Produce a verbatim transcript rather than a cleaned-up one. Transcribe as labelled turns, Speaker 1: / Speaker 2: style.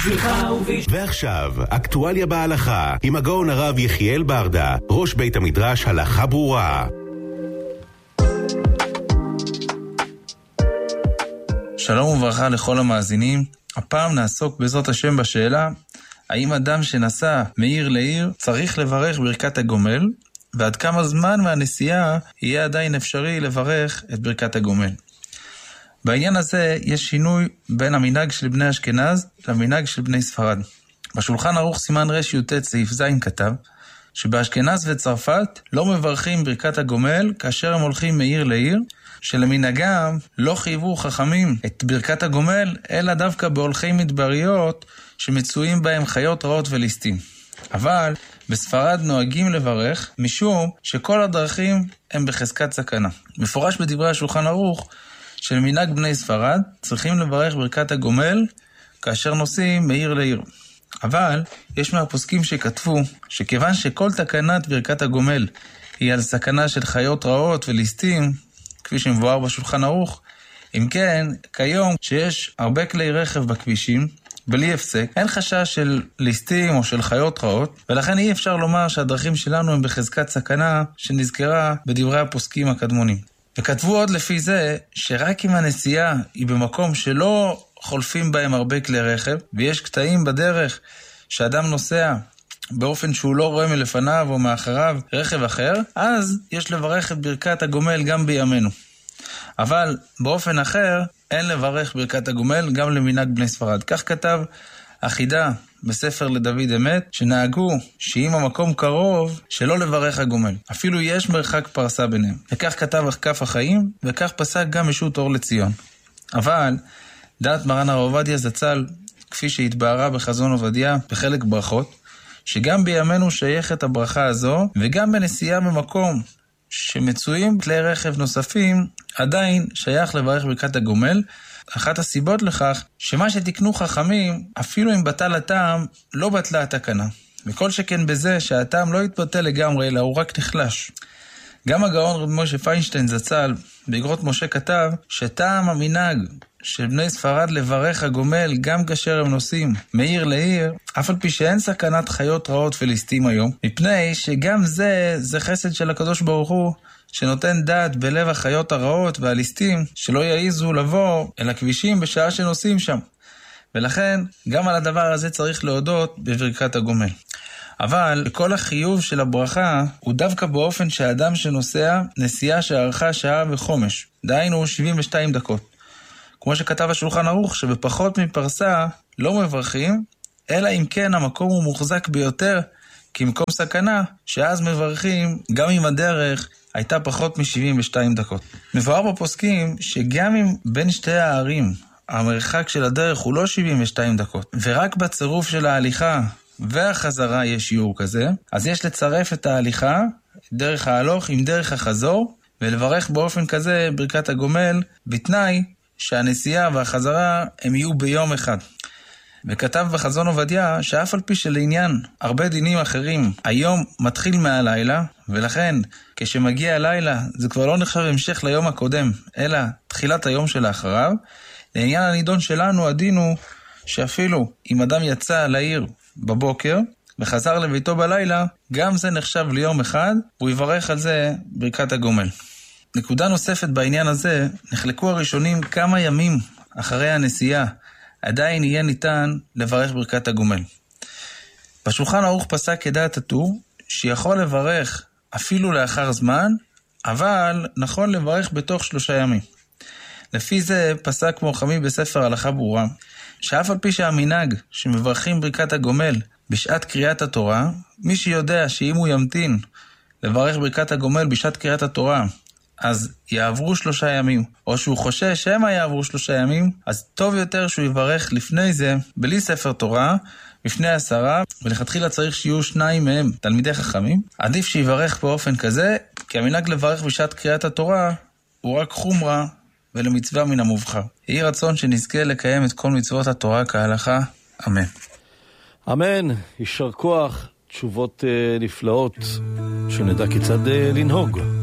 Speaker 1: בשבילך ובש...
Speaker 2: ועכשיו, אקטואליה בהלכה, עם הגאון הרב יחיאל ברדה, ראש בית המדרש הלכה ברורה.
Speaker 3: שלום וברכה לכל המאזינים. הפעם נעסוק בעזרת השם בשאלה, האם אדם שנסע מעיר לעיר צריך לברך ברכת הגומל, ועד כמה זמן מהנסיעה יהיה עדיין אפשרי לברך את ברכת הגומל. בעניין הזה יש שינוי בין המנהג של בני אשכנז למנהג של בני ספרד. בשולחן ערוך סימן רש י"ט סעיף ז' כתב, שבאשכנז וצרפת לא מברכים ברכת הגומל כאשר הם הולכים מעיר לעיר, שלמנהגם לא חייבו חכמים את ברכת הגומל, אלא דווקא בהולכי מדבריות שמצויים בהם חיות רעות וליסטים. אבל בספרד נוהגים לברך משום שכל הדרכים הם בחזקת סכנה. מפורש בדברי השולחן ערוך של מנהג בני ספרד צריכים לברך ברכת הגומל כאשר נוסעים מעיר לעיר. אבל יש מהפוסקים שכתבו שכיוון שכל תקנת ברכת הגומל היא על סכנה של חיות רעות וליסטים, כפי שמבואר בשולחן ערוך, אם כן, כיום שיש הרבה כלי רכב בכבישים, בלי הפסק, אין חשש של ליסטים או של חיות רעות, ולכן אי אפשר לומר שהדרכים שלנו הם בחזקת סכנה שנזכרה בדברי הפוסקים הקדמונים. וכתבו עוד לפי זה, שרק אם הנסיעה היא במקום שלא חולפים בהם הרבה כלי רכב, ויש קטעים בדרך שאדם נוסע באופן שהוא לא רואה מלפניו או מאחריו רכב אחר, אז יש לברך את ברכת הגומל גם בימינו. אבל באופן אחר, אין לברך ברכת הגומל גם למנהג בני ספרד. כך כתב החידה בספר לדוד אמת, שנהגו שאם המקום קרוב, שלא לברך הגומל. אפילו יש מרחק פרסה ביניהם. וכך כתב כף החיים, וכך פסק גם משו"ת אור לציון. אבל דעת מרן הרב עובדיה זצ"ל, כפי שהתבהרה בחזון עובדיה בחלק ברכות, שגם בימינו שייכת הברכה הזו, וגם בנסיעה במקום שמצויים כלי רכב נוספים, עדיין שייך לברך ברכת הגומל. אחת הסיבות לכך, שמה שתקנו חכמים, אפילו אם בטל הטעם, לא בטלה התקנה. וכל שכן בזה שהטעם לא יתבטל לגמרי, אלא הוא רק נחלש. גם הגאון רב משה פיינשטיין זצ"ל, באגרות משה כתב, שטעם המנהג של בני ספרד לברך הגומל גם כאשר הם נוסעים מעיר לעיר, אף על פי שאין סכנת חיות רעות וליסטים היום, מפני שגם זה, זה חסד של הקדוש ברוך הוא, שנותן דעת בלב החיות הרעות והליסטים, שלא יעיזו לבוא אל הכבישים בשעה שנוסעים שם. ולכן, גם על הדבר הזה צריך להודות בברכת הגומל. אבל כל החיוב של הברכה הוא דווקא באופן שהאדם שנוסע נסיעה שערכה שעה וחומש, דהיינו שבעים ושתיים דקות. כמו שכתב השולחן ערוך שבפחות מפרסה לא מברכים, אלא אם כן המקום הוא מוחזק ביותר כמקום סכנה, שאז מברכים גם אם הדרך הייתה פחות מ-שבעים ושתיים דקות. מבואר בפוסקים שגם אם בין שתי הערים המרחק של הדרך הוא לא שבעים ושתיים דקות, ורק בצירוף של ההליכה והחזרה יש שיעור כזה, אז יש לצרף את ההליכה, דרך ההלוך עם דרך החזור, ולברך באופן כזה ברכת הגומל, בתנאי שהנסיעה והחזרה הם יהיו ביום אחד. וכתב בחזון עובדיה שאף על פי שלעניין הרבה דינים אחרים היום מתחיל מהלילה, ולכן כשמגיע הלילה זה כבר לא נחשב המשך ליום הקודם, אלא תחילת היום שלאחריו. לעניין הנידון שלנו הדין הוא שאפילו אם אדם יצא לעיר בבוקר וחזר לביתו בלילה, גם זה נחשב ליום אחד, הוא יברך על זה ברכת הגומל. נקודה נוספת בעניין הזה, נחלקו הראשונים כמה ימים אחרי הנסיעה, עדיין יהיה ניתן לברך ברכת הגומל. בשולחן ערוך פסק כדעת הטור, שיכול לברך אפילו לאחר זמן, אבל נכון לברך בתוך שלושה ימים. לפי זה פסק מורחמי בספר הלכה ברורה, שאף על פי שהמנהג שמברכים ברכת הגומל בשעת קריאת התורה, מי שיודע שאם הוא ימתין לברך ברכת הגומל בשעת קריאת התורה, אז יעברו שלושה ימים, או שהוא חושש שמה יעברו שלושה ימים, אז טוב יותר שהוא יברך לפני זה, בלי ספר תורה, בפני עשרה, ולכתחילה צריך שיהיו שניים מהם תלמידי חכמים. עדיף שיברך באופן כזה, כי המנהג לברך בשעת קריאת התורה הוא רק חומרה ולמצווה מן המובחר. יהי רצון שנזכה לקיים את כל מצוות התורה כהלכה. אמן.
Speaker 4: אמן. יישר כוח, תשובות נפלאות, שנדע כיצד לנהוג.